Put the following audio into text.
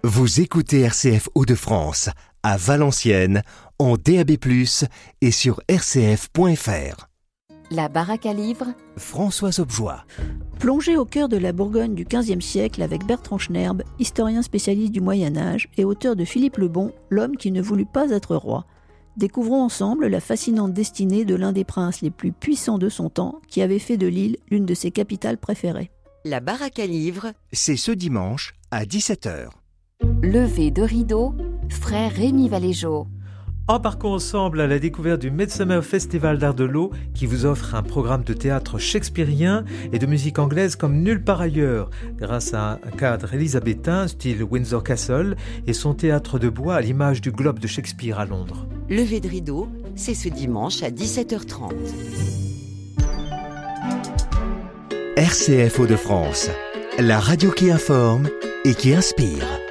Vous écoutez RCF Hauts-de-France, à Valenciennes, en DAB+, et sur rcf.fr. La baraque à livres, Françoise Objoie. Plongé au cœur de la Bourgogne du XVe siècle avec Bertrand Schnerb, historien spécialiste du Moyen-Âge et auteur de Philippe le Bon, l'homme qui ne voulut pas être roi. Découvrons ensemble la fascinante destinée de l'un des princes les plus puissants de son temps, qui avait fait de Lille l'une de ses capitales préférées. la baraque à livres, C'est ce dimanche à 17h. lever de rideau, frère Rémi Valéjo. Embarquons ensemble à la découverte du Midsummer Festival d'Art de l'Eau qui vous offre un programme de théâtre shakespearien et de musique anglaise comme nulle part ailleurs, grâce à un cadre élisabétain style Windsor Castle et son théâtre de bois à l'image du Globe de Shakespeare à Londres. Lever de rideau, c'est ce dimanche à 17h30. RCF Hauts-de-France, la radio qui informe et qui inspire.